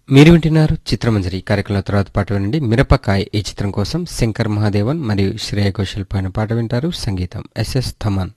మీరు వింటున్నారు చిత్రమంజరి కార్యక్రమం. తర్వాత పాట వినండి. మిరపకాయ్ ఈ చిత్రం కోసం శంకర్ మహాదేవన్ మరియు శ్రేయ ఘోషల్ పైన పాట వింటారు. సంగీతం ఎస్ఎస్ థమన్.